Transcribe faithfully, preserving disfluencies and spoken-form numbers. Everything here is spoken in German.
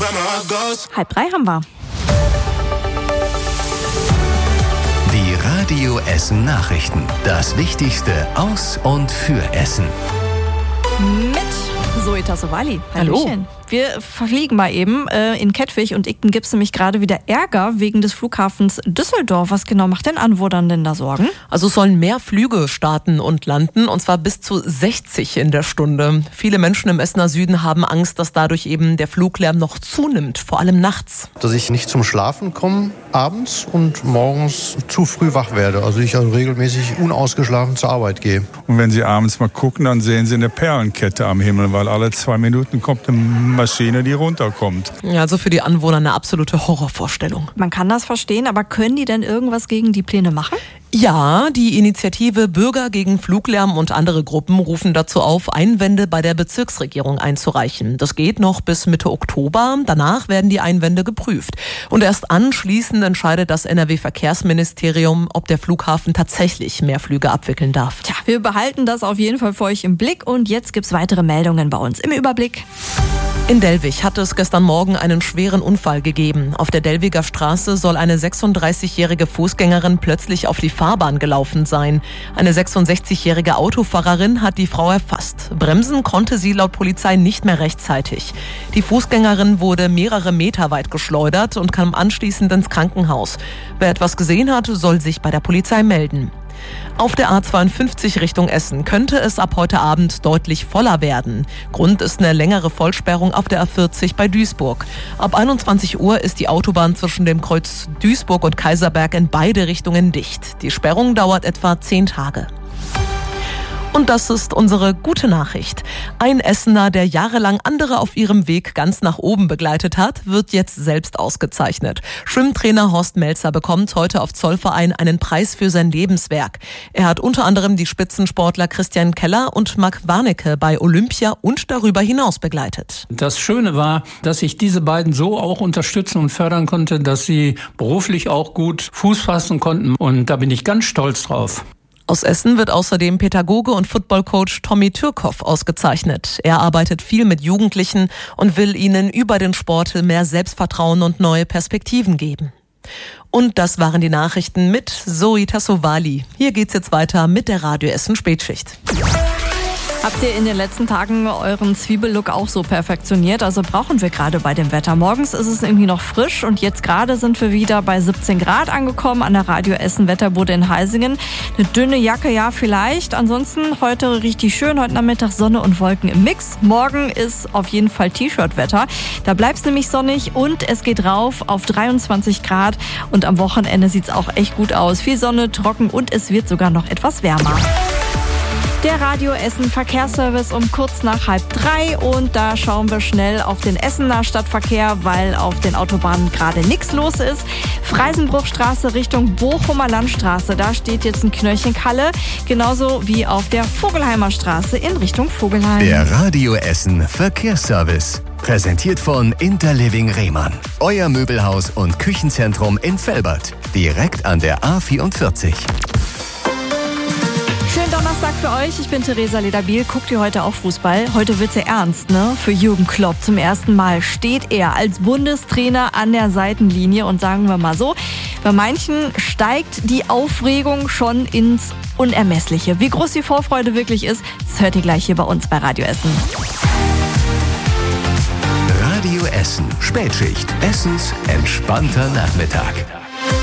Halb drei haben wir. Die Radio Essen Nachrichten. Das Wichtigste aus und für Essen. Mit Zoe Tassovali. Hallo. Wir fliegen mal eben. In Kettwig und Igten gibt es nämlich gerade wieder Ärger wegen des Flughafens Düsseldorf. Was genau macht den Anwohnern denn da Sorgen? Also es sollen mehr Flüge starten und landen, und zwar bis zu sechzig in der Stunde. Viele Menschen im Essener Süden haben Angst, dass dadurch eben der Fluglärm noch zunimmt, vor allem nachts. Dass ich nicht zum Schlafen komme abends und morgens zu früh wach werde. Also ich also regelmäßig unausgeschlafen zur Arbeit gehe. Und wenn Sie abends mal gucken, dann sehen Sie eine Perlenkette am Himmel, weil alle zwei Minuten kommt eine Maschine, die runterkommt. Ja, also für die Anwohner eine absolute Horrorvorstellung. Man kann das verstehen, aber können die denn irgendwas gegen die Pläne machen? Ja, die Initiative Bürger gegen Fluglärm und andere Gruppen rufen dazu auf, Einwände bei der Bezirksregierung einzureichen. Das geht noch bis Mitte Oktober. Danach werden die Einwände geprüft. Und erst anschließend entscheidet das N R W-Verkehrsministerium, ob der Flughafen tatsächlich mehr Flüge abwickeln darf. Tja, wir behalten das auf jeden Fall für euch im Blick. Und jetzt gibt's weitere Meldungen bei uns im Überblick. In Dellwig hat es gestern Morgen einen schweren Unfall gegeben. Auf der Dellwiger Straße soll eine sechsunddreißigjährige Fußgängerin plötzlich auf die Fahrbahn gelaufen sein. Eine sechsundsechzigjährige Autofahrerin hat die Frau erfasst. Bremsen konnte sie laut Polizei nicht mehr rechtzeitig. Die Fußgängerin wurde mehrere Meter weit geschleudert und kam anschließend ins Krankenhaus. Wer etwas gesehen hat, soll sich bei der Polizei melden. Auf der A zweiundfünfzig Richtung Essen könnte es ab heute Abend deutlich voller werden. Grund ist eine längere Vollsperrung auf der A vierzig bei Duisburg. Ab einundzwanzig Uhr ist die Autobahn zwischen dem Kreuz Duisburg und Kaiserberg in beide Richtungen dicht. Die Sperrung dauert etwa zehn Tage. Und das ist unsere gute Nachricht. Ein Essener, der jahrelang andere auf ihrem Weg ganz nach oben begleitet hat, wird jetzt selbst ausgezeichnet. Schwimmtrainer Horst Melzer bekommt heute auf Zollverein einen Preis für sein Lebenswerk. Er hat unter anderem die Spitzensportler Christian Keller und Marc Warnecke bei Olympia und darüber hinaus begleitet. Das Schöne war, dass ich diese beiden so auch unterstützen und fördern konnte, dass sie beruflich auch gut Fuß fassen konnten. Und da bin ich ganz stolz drauf. Aus Essen wird außerdem Pädagoge und Footballcoach Tommy Türkoff ausgezeichnet. Er arbeitet viel mit Jugendlichen und will ihnen über den Sport mehr Selbstvertrauen und neue Perspektiven geben. Und das waren die Nachrichten mit Zoe Tassovali. Hier geht's jetzt weiter mit der Radio Essen Spätschicht. Habt ihr in den letzten Tagen euren Zwiebellook auch so perfektioniert? Also brauchen wir gerade bei dem Wetter. Morgens ist es irgendwie noch frisch und jetzt gerade sind wir wieder bei siebzehn Grad angekommen an der Radio Essen Wetterbude in Heisingen. Eine dünne Jacke, ja vielleicht. Ansonsten heute richtig schön. Heute Nachmittag Sonne und Wolken im Mix. Morgen ist auf jeden Fall T-Shirt-Wetter. Da bleibt es nämlich sonnig und es geht rauf auf dreiundzwanzig Grad. Und am Wochenende sieht es auch echt gut aus. Viel Sonne, trocken und es wird sogar noch etwas wärmer. Der Radio Essen Verkehrsservice um kurz nach halb drei und da schauen wir schnell auf den Essener Stadtverkehr, weil auf den Autobahnen gerade nichts los ist. Freisenbruchstraße Richtung Bochumer Landstraße, da steht jetzt ein Knöllchen Kalle, genauso wie auf der Vogelheimer Straße in Richtung Vogelheim. Der Radio Essen Verkehrsservice. Präsentiert von Interliving Rehmann. Euer Möbelhaus und Küchenzentrum in Velbert. Direkt an der A vierundvierzig. Schönen Donnerstag für euch. Ich bin Theresa Lederbiel. Guckt ihr heute auch Fußball? Heute wird's ja ernst, ne? Für Jürgen Klopp zum ersten Mal steht er als Bundestrainer an der Seitenlinie. Und sagen wir mal so, bei manchen steigt die Aufregung schon ins Unermessliche. Wie groß die Vorfreude wirklich ist, das hört ihr gleich hier bei uns bei Radio Essen. Radio Essen Spätschicht. Essens entspannter Nachmittag.